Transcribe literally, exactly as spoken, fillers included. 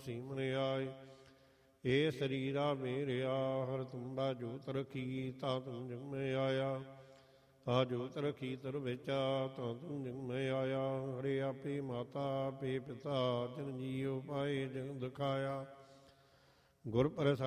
ਸੀਮਨ ਆਏ। ਏ ਸਰੀਰਾ ਮੇਰਿਆ ਹਰ ਤੁੰਬਾ ਜੋਤ ਰਖੀ, ਤਾ ਤੁਮ ਜਗ ਮੈਂ ਆਇਆ। ਤਾ ਜੋਤ ਰਖੀ ਤਰ ਵੇਚਾ, ਤਾ ਤੁਮ ਜਗ ਮੈਂ ਆਇਆ। ਹਰੇ ਆਪੇ ਮਾਤਾ ਆਪੇ ਪਿਤਾ, ਜਨ ਜੀਉ ਪਾਏ ਜਗ ਦਿਖਾਇਆ। ਗੁਰ ਪ੍ਰਸਾਦ